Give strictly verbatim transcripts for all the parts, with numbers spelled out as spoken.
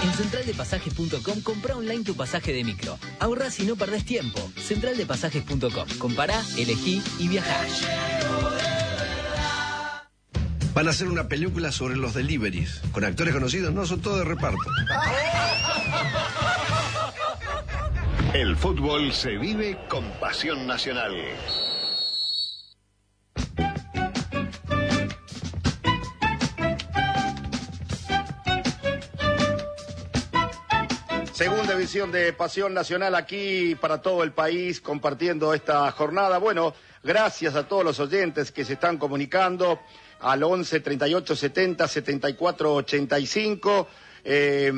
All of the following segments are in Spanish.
En central de pasajes punto com comprá online tu pasaje de micro. Ahorrás y no perdés tiempo. central de pasajes punto com. Compará, elegí y viajá. Van a hacer una película sobre los deliveries. Con actores conocidos, no, son todos de reparto. El fútbol se vive con pasión nacional. Segunda edición de Pasión Nacional aquí para todo el país, compartiendo esta jornada. Bueno, gracias a todos los oyentes que se están comunicando al once, treinta y ocho, setenta, setenta y cuatro, ochenta y cinco. Eh,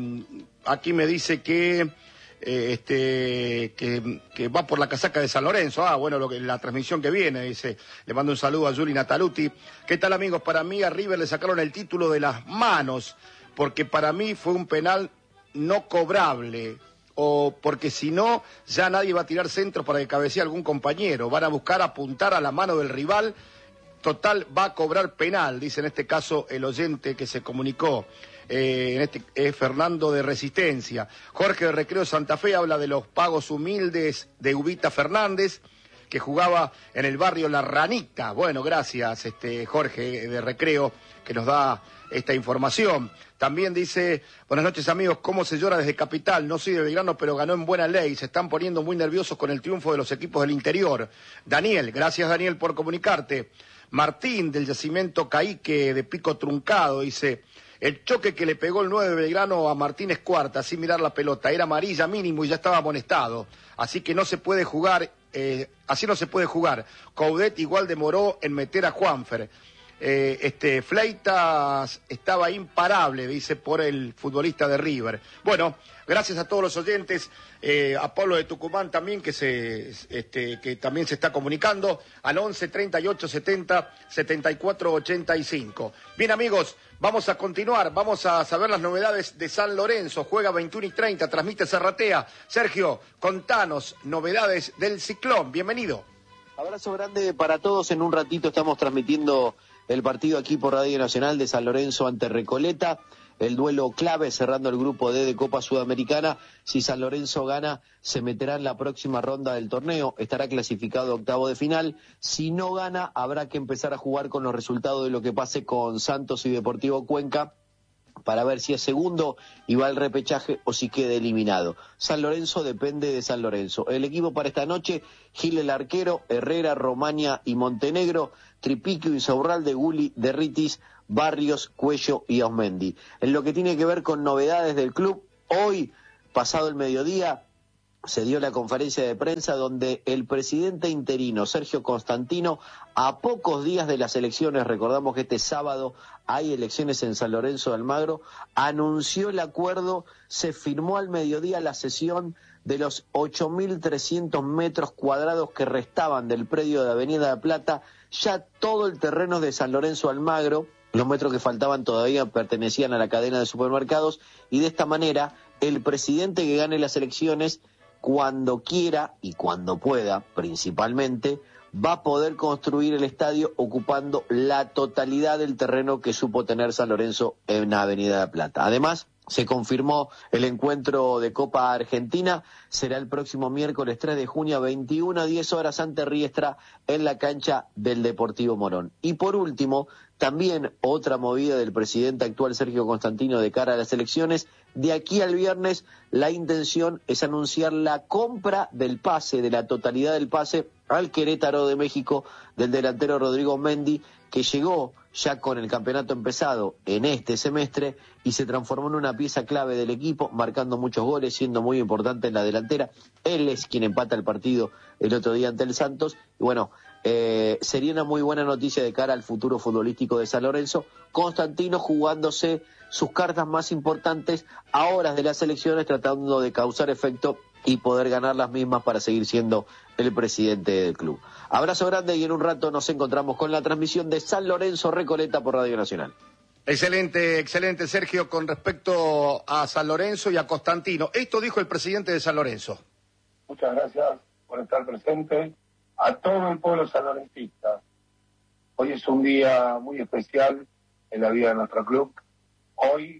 aquí me dice que, eh, este, que, que va por la casaca de San Lorenzo. Ah, bueno, lo que, la transmisión que viene, dice. Le mando un saludo a Juli Nataluti. ¿Qué tal, amigos? Para mí a River le sacaron el título de las manos, porque para mí fue un penal no cobrable, o porque si no, ya nadie va a tirar centros para que cabecee algún compañero. Van a buscar apuntar a la mano del rival. Total, va a cobrar penal, dice en este caso el oyente que se comunicó. Eh, en este es Fernando de Resistencia. Jorge de Recreo Santa Fe habla de los pagos humildes de Ubita Fernández, que jugaba en el barrio La Ranita. Bueno, gracias, este Jorge de Recreo, que nos da esta información. También dice, buenas noches amigos, ¿cómo se llora desde Capital? No soy de Belgrano, pero ganó en buena ley. Se están poniendo muy nerviosos con el triunfo de los equipos del interior. Daniel, gracias Daniel por comunicarte. Martín, del Yacimiento Caíque de Pico Truncado, dice, el choque que le pegó el nueve de Belgrano a Martínez Cuarta, sin mirar la pelota, era amarilla mínimo y ya estaba amonestado. Así que no se puede jugar, eh, así no se puede jugar. Coudet igual demoró en meter a Juanfer. Eh, este Fleitas estaba imparable, dice, por el futbolista de River. Bueno, gracias a todos los oyentes, eh, a Pablo de Tucumán también, que se este, que también se está comunicando, al once, treinta y ocho, setenta, setenta y cuatro, ochenta y cinco. Bien amigos, vamos a continuar, vamos a saber las novedades de San Lorenzo. Juega veintiuno y treinta, transmite Serratea. Sergio, contanos novedades del Ciclón, bienvenido. Abrazo grande para todos. En un ratito estamos transmitiendo el partido aquí por Radio Nacional de San Lorenzo ante Recoleta, el duelo clave cerrando el grupo D de Copa Sudamericana. Si San Lorenzo gana, se meterá en la próxima ronda del torneo, estará clasificado a octavo de final. Si no gana, habrá que empezar a jugar con los resultados de lo que pase con Santos y Deportivo Cuenca, para ver si es segundo y va al repechaje o si queda eliminado. San Lorenzo depende de San Lorenzo. El equipo para esta noche, Gil el arquero, Herrera, Romaña y Montenegro, Tripiquio, Insaurralde, Guli, Derritis, Barrios, Cuello y Osmendi. En lo que tiene que ver con novedades del club, hoy, pasado el mediodía, se dio la conferencia de prensa donde el presidente interino, Sergio Constantino, a pocos días de las elecciones, recordamos que este sábado hay elecciones en San Lorenzo de Almagro, anunció el acuerdo, se firmó al mediodía la cesión de los ocho mil trescientos metros cuadrados que restaban del predio de Avenida de Plata, ya todo el terreno de San Lorenzo de Almagro. Los metros que faltaban todavía pertenecían a la cadena de supermercados, y de esta manera el presidente que gane las elecciones, cuando quiera y cuando pueda, principalmente, va a poder construir el estadio ocupando la totalidad del terreno que supo tener San Lorenzo en la Avenida de Plata. Además, se confirmó el encuentro de Copa Argentina, será el próximo miércoles tres de junio a veintiuna a diez horas ante Riestra en la cancha del Deportivo Morón. Y por último, también otra movida del presidente actual Sergio Constantino de cara a las elecciones. De aquí al viernes la intención es anunciar la compra del pase, de la totalidad del pase al Querétaro de México del delantero Rodrigo Mendy, que llegó ya con el campeonato empezado en este semestre y se transformó en una pieza clave del equipo, marcando muchos goles, siendo muy importante en la delantera. Él es quien empata el partido el otro día ante el Santos. Y bueno, eh, sería una muy buena noticia de cara al futuro futbolístico de San Lorenzo. Constantino jugándose sus cartas más importantes a horas de las elecciones, tratando de causar efecto y poder ganar las mismas para seguir siendo el presidente del club. Abrazo grande y en un rato nos encontramos con la transmisión de San Lorenzo Recoleta por Radio Nacional. Excelente, excelente, Sergio, con respecto a San Lorenzo y a Constantino. Esto dijo el presidente de San Lorenzo. Muchas gracias por estar presente. A todo el pueblo sanlorencista, hoy es un día muy especial en la vida de nuestro club. Hoy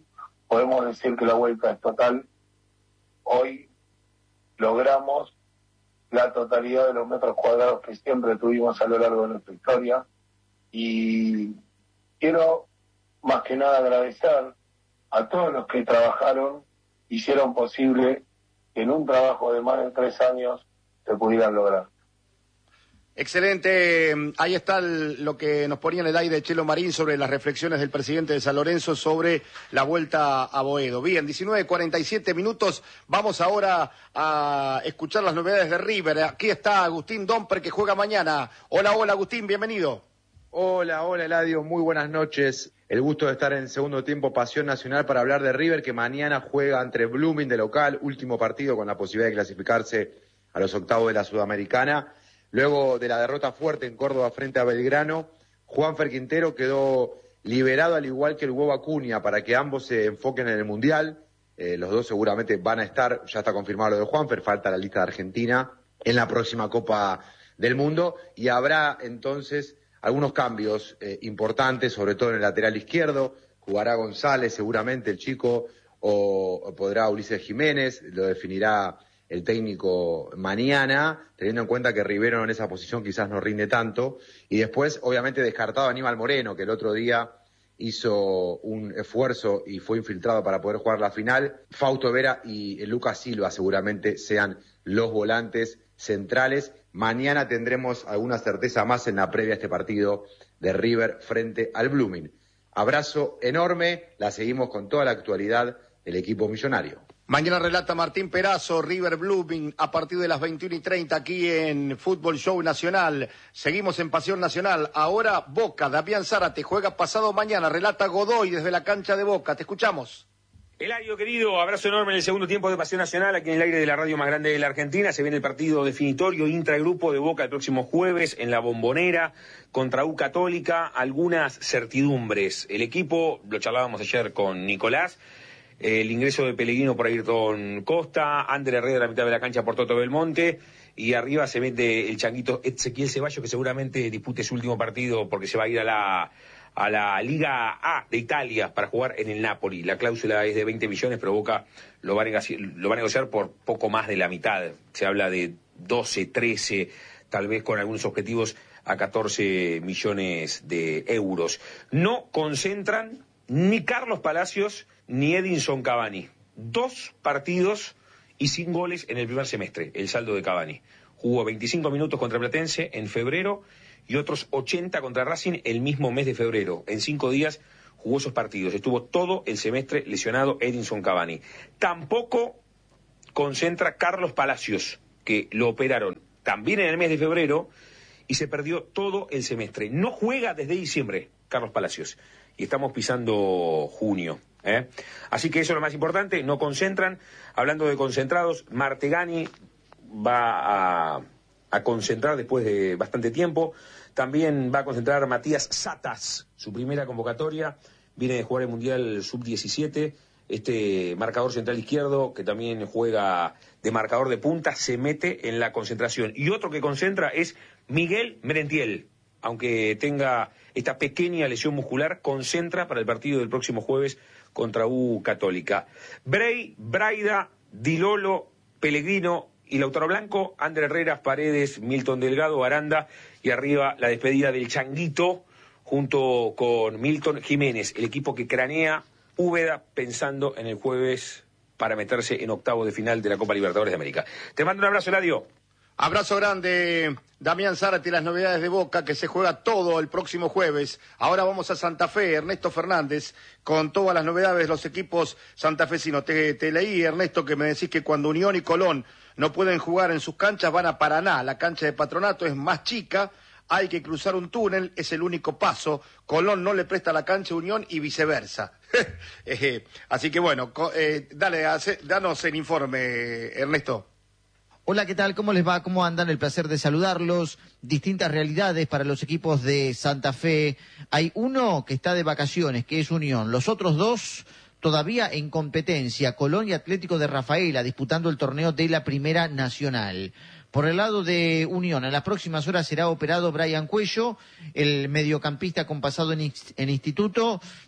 podemos decir que la vuelta es total. Hoy logramos la totalidad de los metros cuadrados que siempre tuvimos a lo largo de nuestra historia, y quiero más que nada agradecer a todos los que trabajaron, hicieron posible que en un trabajo de más de tres años se pudieran lograr. Excelente, ahí está el, lo que nos ponía en el aire Chelo Marín sobre las reflexiones del presidente de San Lorenzo sobre la vuelta a Boedo. Bien, diecinueve cuarenta y siete minutos, vamos ahora a escuchar las novedades de River. Aquí está Agustín Domper, que juega mañana. Hola, hola Agustín, bienvenido. Hola, hola Eladio, muy buenas noches. El gusto de estar en el segundo tiempo Pasión Nacional para hablar de River, que mañana juega entre Blooming de local, último partido con la posibilidad de clasificarse a los octavos de la Sudamericana. Luego de la derrota fuerte en Córdoba frente a Belgrano, Juanfer Quintero quedó liberado, al igual que el Huevo Acuña, para que ambos se enfoquen en el Mundial. Eh, los dos seguramente van a estar, ya está confirmado lo de Juanfer, falta la lista de Argentina en la próxima Copa del Mundo, y habrá entonces algunos cambios eh, importantes, sobre todo en el lateral izquierdo. Jugará González seguramente, el chico, o, o podrá Ulises Jiménez, lo definirá el técnico mañana, teniendo en cuenta que Rivero en esa posición quizás no rinde tanto. Y después, obviamente, descartado a Aníbal Moreno, que el otro día hizo un esfuerzo y fue infiltrado para poder jugar la final. Fausto Vera y Lucas Silva seguramente sean los volantes centrales. Mañana tendremos alguna certeza más en la previa a este partido de River frente al Blooming. Abrazo enorme, la seguimos con toda la actualidad del equipo millonario. Mañana relata Martín Perazo, River Blooming, a partir de las veintiuna y treinta aquí en Fútbol Show Nacional. Seguimos en Pasión Nacional. Ahora Boca, Damián Zárate juega pasado mañana, relata Godoy desde la cancha de Boca. Te escuchamos. Eladio, querido, abrazo enorme en el segundo tiempo de Pasión Nacional, aquí en el aire de la radio más grande de la Argentina. Se viene el partido definitorio intragrupo de Boca el próximo jueves en la Bombonera contra U Católica. Algunas certidumbres. El equipo, lo charlábamos ayer con Nicolás, el ingreso de Pellegrino por Ayrton Costa, Ander Herrera a la mitad de la cancha por Toto Belmonte, y arriba se mete el changuito Ezequiel Ceballos, que seguramente dispute su último partido porque se va a ir a la a la Liga A de Italia para jugar en el Napoli. La cláusula es de veinte millones, pero Boca lo va a negociar, lo va a negociar por poco más de la mitad. Se habla de doce, trece, tal vez con algunos objetivos a catorce millones de euros. No concentran ni Carlos Palacios ni Edinson Cavani. Dos partidos y sin goles en el primer semestre, el saldo de Cavani. Jugó veinticinco minutos contra Platense en febrero y otros ochenta contra Racing el mismo mes de febrero. En cinco días jugó esos partidos. Estuvo todo el semestre lesionado Edinson Cavani. Tampoco concentra Carlos Palacios, que lo operaron también en el mes de febrero y se perdió todo el semestre. No juega desde diciembre Carlos Palacios. Y estamos pisando junio. ¿eh? Así que eso es lo más importante, no concentran. Hablando de concentrados, Martegani va a, a concentrar después de bastante tiempo. También va a concentrar Matías Satas, su primera convocatoria. Viene de jugar el Mundial sub diecisiete. Este marcador central izquierdo, que también juega de marcador de punta, se mete en la concentración. Y otro que concentra es Miguel Merentiel. Aunque tenga esta pequeña lesión muscular, concentra para el partido del próximo jueves contra U Católica. Bray, Braida, Dilolo, Pellegrino y Lautaro Blanco, Ander Herrera, Paredes, Milton Delgado, Aranda, y arriba la despedida del Changuito junto con Milton Jiménez, el equipo que cranea Úbeda pensando en el jueves para meterse en octavo de final de la Copa Libertadores de América. Te mando un abrazo, Eladio. Abrazo grande, Damián Zárate, las novedades de Boca, que se juega todo el próximo jueves. Ahora vamos a Santa Fe, Ernesto Fernández, con todas las novedades de los equipos santafesinos. Te, te leí, Ernesto, que me decís que cuando Unión y Colón no pueden jugar en sus canchas, van a Paraná. La cancha de Patronato es más chica, hay que cruzar un túnel, es el único paso. Colón no le presta la cancha a Unión y viceversa. eh, así que bueno, eh, dale, hace, danos el informe, Ernesto. Hola, ¿qué tal? ¿Cómo les va? ¿Cómo andan? El placer de saludarlos. Distintas realidades para los equipos de Santa Fe. Hay uno que está de vacaciones, que es Unión. Los otros dos todavía en competencia, Colón y Atlético de Rafaela, disputando el torneo de la Primera Nacional. Por el lado de Unión, en las próximas horas será operado Brian Cuello, el mediocampista con pasado en, en instituto,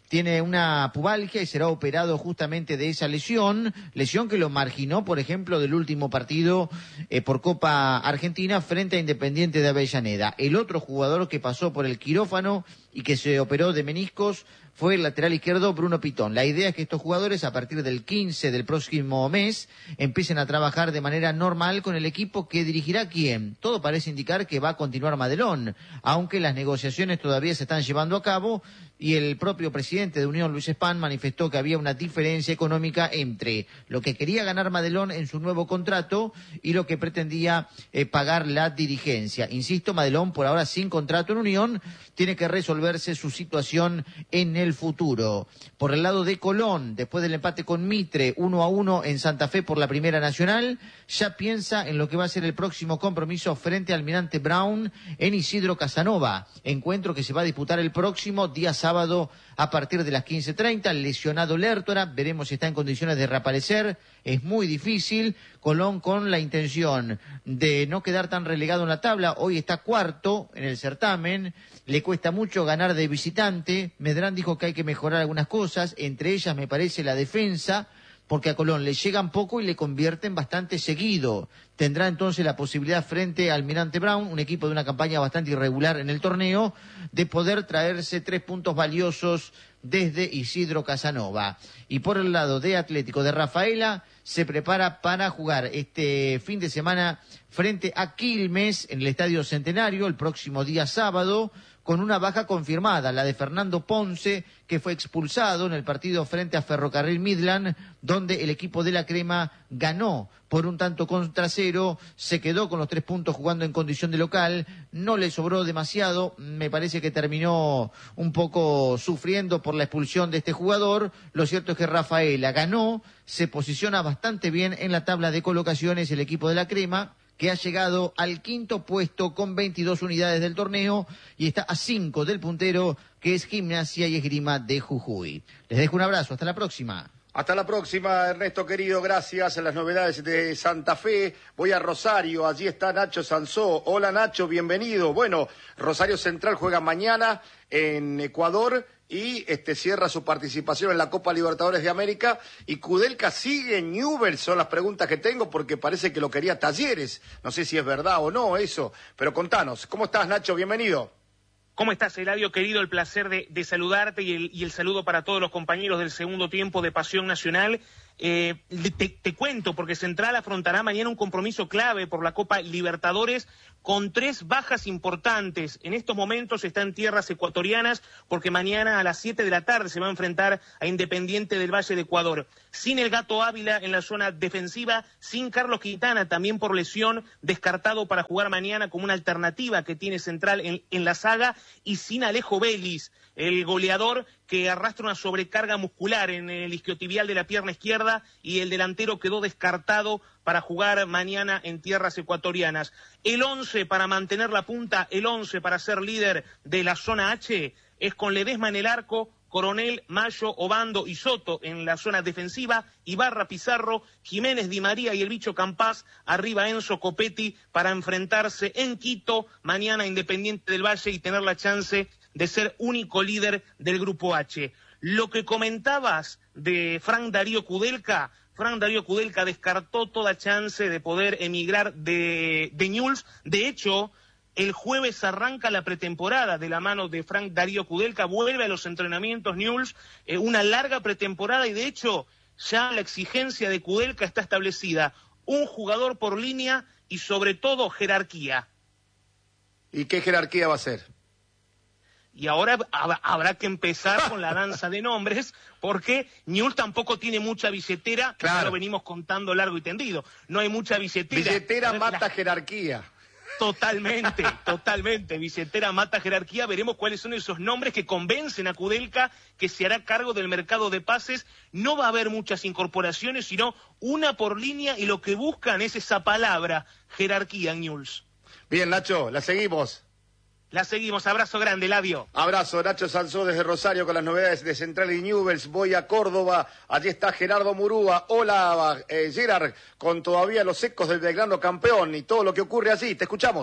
tiene una pubalgia y será operado justamente de esa lesión, lesión que lo marginó, por ejemplo, del último partido eh, por Copa Argentina frente a Independiente de Avellaneda. El otro jugador que pasó por el quirófano y que se operó de meniscos fue el lateral izquierdo Bruno Pitón. La idea es que estos jugadores a partir del quince del próximo mes empiecen a trabajar de manera normal con el equipo que dirigirá quién. Todo parece indicar que va a continuar Madelón, aunque las negociaciones todavía se están llevando a cabo y el propio presidente de Unión, Luis Spahn, manifestó que había una diferencia económica entre lo que quería ganar Madelón en su nuevo contrato y lo que pretendía eh, pagar la dirigencia. Insisto, Madelón por ahora sin contrato en Unión, tiene que resolverse su situación en el futuro. Por el lado de Colón, después del empate con Mitre, uno a uno en Santa Fe por la Primera Nacional, ya piensa en lo que va a ser el próximo compromiso frente al Almirante Brown en Isidro Casanova, encuentro que se va a disputar el próximo día sábado a partir de las quince treinta, lesionado Lertora, veremos si está en condiciones de reaparecer, es muy difícil, Colón con la intención de no quedar tan relegado en la tabla, hoy está cuarto en el certamen, le cuesta mucho ganar de visitante, Medrán dijo que hay que mejorar algunas cosas, entre ellas me parece la defensa, porque a Colón le llegan poco y le convierten bastante seguido. Tendrá entonces la posibilidad frente al Almirante Brown, un equipo de una campaña bastante irregular en el torneo, de poder traerse tres puntos valiosos desde Isidro Casanova. Y por el lado de Atlético de Rafaela, se prepara para jugar este fin de semana frente a Quilmes en el Estadio Centenario el próximo día sábado, con una baja confirmada, la de Fernando Ponce, que fue expulsado en el partido frente a Ferrocarril Midland, donde el equipo de la Crema ganó por un tanto contra cero, se quedó con los tres puntos jugando en condición de local, no le sobró demasiado, me parece que terminó un poco sufriendo por la expulsión de este jugador, lo cierto es que Rafaela ganó, se posiciona bastante bien en la tabla de colocaciones el equipo de la Crema, que ha llegado al quinto puesto con veintidós unidades del torneo y está a cinco del puntero, que es Gimnasia y Esgrima de Jujuy. Les dejo un abrazo, hasta la próxima. Hasta la próxima, Ernesto querido, gracias a las novedades de Santa Fe. Voy a Rosario, allí está Nacho Sansó. Hola Nacho, bienvenido. Bueno, Rosario Central juega mañana en Ecuador y este cierra su participación en la Copa Libertadores de América, y Kudelka sigue en Newell's, son las preguntas que tengo, porque parece que lo quería Talleres, no sé si es verdad o no eso, pero contanos, ¿cómo estás Nacho? Bienvenido. ¿Cómo estás, Eladio, querido? El placer de, de saludarte y el, y el saludo para todos los compañeros del segundo tiempo de Pasión Nacional. Eh, te, te cuento, porque Central afrontará mañana un compromiso clave por la Copa Libertadores con tres bajas importantes. En estos momentos está en tierras ecuatorianas porque mañana a las siete de la tarde se va a enfrentar a Independiente del Valle de Ecuador. Sin el Gato Ávila en la zona defensiva, sin Carlos Quintana, también por lesión, descartado para jugar mañana como una alternativa que tiene Central en, en la saga, y sin Alejo Vélez, el goleador que arrastra una sobrecarga muscular en el isquiotibial de la pierna izquierda, y el delantero quedó descartado para jugar mañana en tierras ecuatorianas. El once para mantener la punta, el once para ser líder de la zona H, es con Ledesma en el arco, Coronel, Mayo, Obando y Soto en la zona defensiva, Ibarra, Pizarro, Jiménez, Di María y el bicho Campás, arriba Enzo Copetti, para enfrentarse en Quito mañana a Independiente del Valle y tener la chance de ser único líder del Grupo H. Lo que comentabas de Frank Darío Kudelka, Frank Darío Kudelka descartó toda chance de poder emigrar de, de Newell's. De hecho, el jueves arranca la pretemporada de la mano de Frank Darío Kudelka, vuelve a los entrenamientos Newell's, eh, una larga pretemporada, y de hecho ya la exigencia de Kudelka está establecida, un jugador por línea y sobre todo jerarquía. ¿Y qué jerarquía va a ser? Y ahora habrá que empezar con la danza de nombres, porque Newell's tampoco tiene mucha billetera, claro. Ya lo venimos contando largo y tendido, no hay mucha billetera. Billetera la... mata jerarquía. Totalmente, totalmente. Billetera mata jerarquía. Veremos cuáles son esos nombres que convencen a Kudelka, que se hará cargo del mercado de pases. No va a haber muchas incorporaciones, sino una por línea, y lo que buscan es esa palabra, jerarquía en Newell's. Bien, Nacho, la seguimos. La seguimos. Abrazo grande, Eladio. Abrazo, Nacho Sansó desde Rosario con las novedades de Central y Newell's. Voy a Córdoba, allí está Gerardo Murúa. Hola, eh, Gerard, con todavía los ecos del Belgrano campeón y todo lo que ocurre allí. Te escuchamos.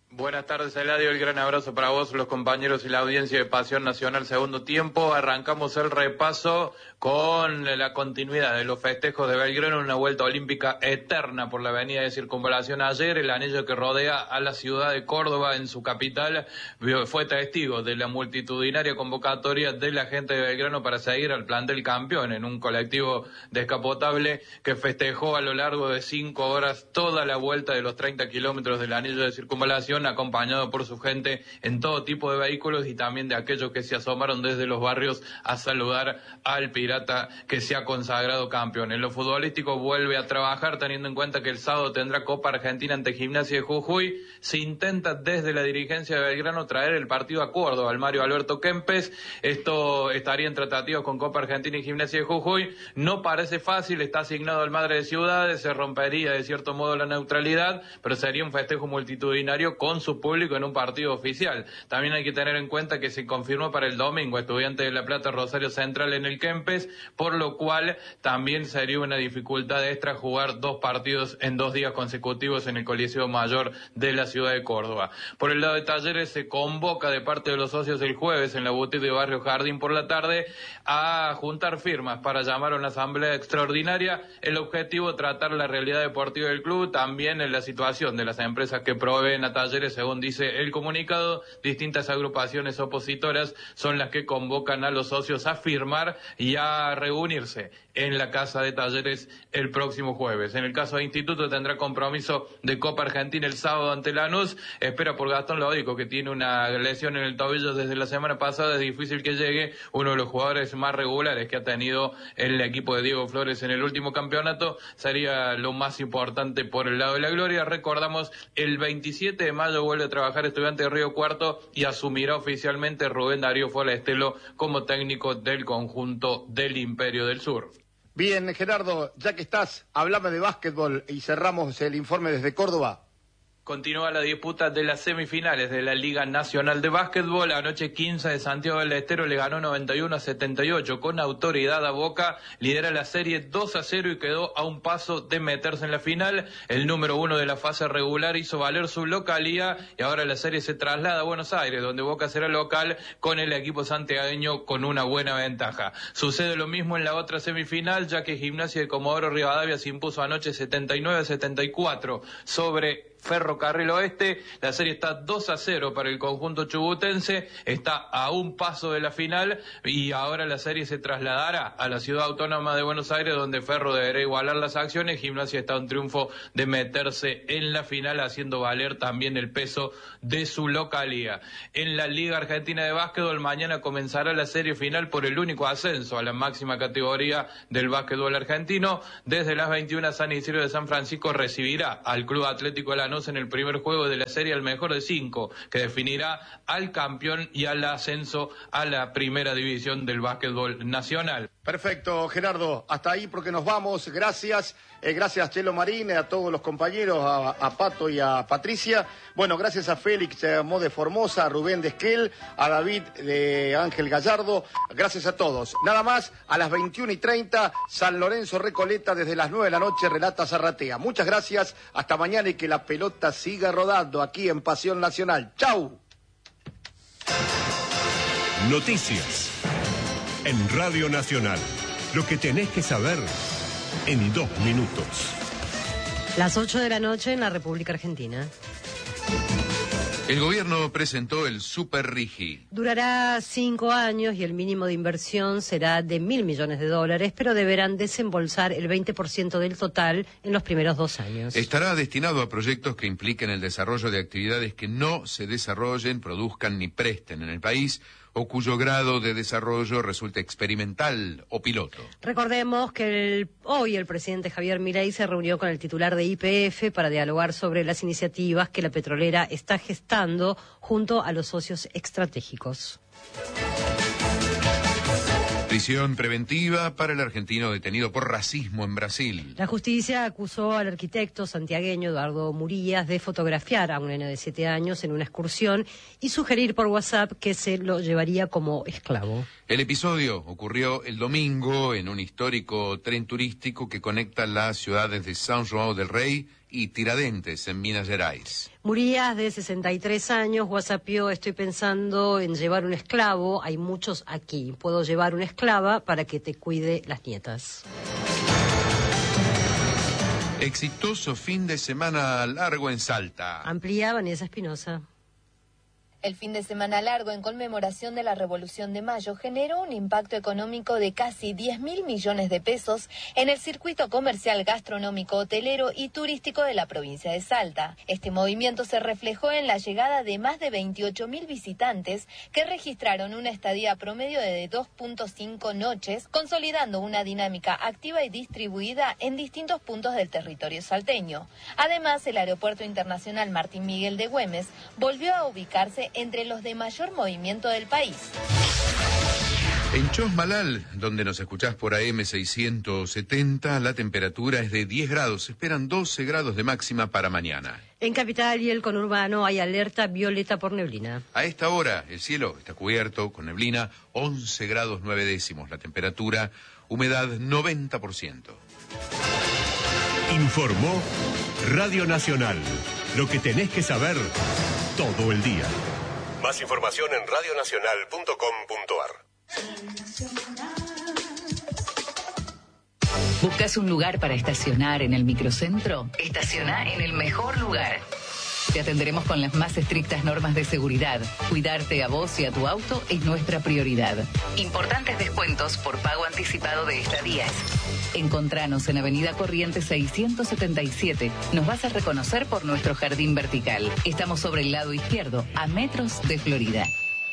Buenas tardes, Eladio. El gran abrazo para vos, los compañeros y la audiencia de Pasión Nacional Segundo Tiempo. Arrancamos el repaso con la continuidad de los festejos de Belgrano en una vuelta olímpica eterna por la avenida de Circunvalación. Ayer, el anillo que rodea a la ciudad de Córdoba, en su capital, fue testigo de la multitudinaria convocatoria de la gente de Belgrano para seguir al plantel campeón en un colectivo descapotable que festejó a lo largo de cinco horas toda la vuelta de los treinta kilómetros del anillo de Circunvalación, acompañado por su gente en todo tipo de vehículos y también de aquellos que se asomaron desde los barrios a saludar al Pirata que se ha consagrado campeón. En lo futbolístico vuelve a trabajar, teniendo en cuenta que el sábado tendrá Copa Argentina ante Gimnasia de Jujuy. Se intenta desde la dirigencia de Belgrano traer el partido a Córdoba al Mario Alberto Kempes. Esto estaría en tratativas con Copa Argentina y Gimnasia de Jujuy. No parece fácil, está asignado al Madre de Ciudades, se rompería de cierto modo la neutralidad, pero sería un festejo multitudinario con su público en un partido oficial. También hay que tener en cuenta que se confirmó para el domingo Estudiantes de La Plata Rosario Central en el Kempes, por lo cual también sería una dificultad extra jugar dos partidos en dos días consecutivos en el Coliseo Mayor de la ciudad de Córdoba. Por el lado de Talleres, se convoca de parte de los socios el jueves en la boutique de Barrio Jardín por la tarde a juntar firmas para llamar a una asamblea extraordinaria. El objetivo, tratar la realidad deportiva del club, también en la situación de las empresas que proveen a Talleres. Según dice el comunicado, distintas agrupaciones opositoras son las que convocan a los socios a firmar y a reunirse en la Casa de Talleres el próximo jueves. En el caso de Instituto, tendrá compromiso de Copa Argentina el sábado ante Lanús. Espera por Gastón Lodico, que tiene una lesión en el tobillo desde la semana pasada. Es difícil que llegue, uno de los jugadores más regulares que ha tenido el equipo de Diego Flores en el último campeonato. Sería lo más importante por el lado de la gloria. Recordamos, el veintisiete de mayo vuelve a trabajar Estudiante de Río Cuarto y asumirá oficialmente Rubén Darío Forestelo como técnico del conjunto del Imperio del Sur. Bien, Gerardo, ya que estás, háblame de básquetbol y cerramos el informe desde Córdoba. Continúa la disputa de las semifinales de la Liga Nacional de Básquetbol. Anoche quince de Santiago del Estero le ganó noventa y uno a setenta y ocho con autoridad a Boca. Lidera la serie dos a cero y quedó a un paso de meterse en la final. El número uno de la fase regular hizo valer su localía y ahora la serie se traslada a Buenos Aires, donde Boca será local con el equipo santiagueño con una buena ventaja. Sucede lo mismo en la otra semifinal, ya que Gimnasia de Comodoro Rivadavia se impuso anoche setenta y nueve a setenta y cuatro sobre Ferrocarril Oeste. La serie está dos a cero para el conjunto chubutense, está a un paso de la final y ahora la serie se trasladará a la ciudad autónoma de Buenos Aires, donde Ferro deberá igualar las acciones. Gimnasia está a un triunfo de meterse en la final, haciendo valer también el peso de su localía. En la Liga Argentina de Básquetbol, mañana comenzará la serie final por el único ascenso a la máxima categoría del básquetbol argentino. Desde las veintiuna, San Isidro de San Francisco recibirá al Club Atlético de Lanús en el primer juego de la serie al mejor de cinco, que definirá al campeón y al ascenso a la primera división del básquetbol nacional. Perfecto, Gerardo, hasta ahí porque nos vamos. Gracias, eh, gracias Chelo Marín, a todos los compañeros, a, a Pato y a Patricia. Bueno, gracias a Félix eh, Mode Formosa, a Rubén de Esquel, a David de Ángel Gallardo. Gracias a todos. Nada más, a las veintiuna y treinta, San Lorenzo Recoleta, desde las nueve de la noche, relata Zarratea. Muchas gracias, hasta mañana y que la pelota siga rodando aquí en Pasión Nacional. ¡Chau! Noticias en Radio Nacional. Lo que tenés que saber en dos minutos. Las ocho de la noche en la República Argentina. El gobierno presentó el Super Rigi. Durará cinco años y el mínimo de inversión será de mil millones de dólares, pero deberán desembolsar el veinte por ciento del total en los primeros dos años. Estará destinado a proyectos que impliquen el desarrollo de actividades que no se desarrollen, produzcan ni presten en el país, o cuyo grado de desarrollo resulte experimental o piloto. Recordemos que el, hoy el presidente Javier Milei se reunió con el titular de Y P F para dialogar sobre las iniciativas que la petrolera está gestando junto a los socios estratégicos. Prisión preventiva para el argentino detenido por racismo en Brasil. La justicia acusó al arquitecto santiagueño Eduardo Murías de fotografiar a un nene de siete años en una excursión y sugerir por WhatsApp que se lo llevaría como esclavo. El episodio ocurrió el domingo en un histórico tren turístico que conecta las ciudades de São João del Rei y Tiradentes, en Minas Gerais. Murías, de sesenta y tres años, whatsappió: estoy pensando en llevar un esclavo, hay muchos aquí. Puedo llevar una esclava para que te cuide las nietas. Exitoso fin de semana largo en Salta. Amplía Vanessa Espinosa. El fin de semana largo en conmemoración de la Revolución de Mayo generó un impacto económico de casi diez mil millones de pesos en el circuito comercial, gastronómico, hotelero y turístico de la provincia de Salta. Este movimiento se reflejó en la llegada de más de veintiocho mil visitantes que registraron una estadía promedio de dos punto cinco noches, consolidando una dinámica activa y distribuida en distintos puntos del territorio salteño. Además, el Aeropuerto Internacional Martín Miguel de Güemes volvió a ubicarse entre los de mayor movimiento del país. En Chosmalal, donde nos escuchás por A M seiscientos setenta, la temperatura es de diez grados. Se esperan doce grados de máxima para mañana. En Capital y el conurbano hay alerta violeta por neblina. A esta hora el cielo está cubierto con neblina, once grados nueve décimos la temperatura, humedad noventa por ciento. Informó Radio Nacional. Lo que tenés que saber todo el día. Más información en radionacional punto com punto ar. ¿Buscas un lugar para estacionar en el microcentro? Estaciona en el mejor lugar. Te atenderemos con las más estrictas normas de seguridad. Cuidarte a vos y a tu auto es nuestra prioridad. Importantes descuentos por pago anticipado de estadías. Encontranos en Avenida Corrientes seiscientos setenta y siete. Nos vas a reconocer por nuestro jardín vertical. Estamos sobre el lado izquierdo, a metros de Florida.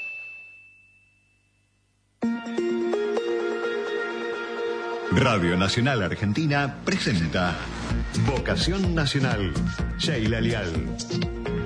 Radio Nacional Argentina presenta Vocación Nacional. Sheila Lial.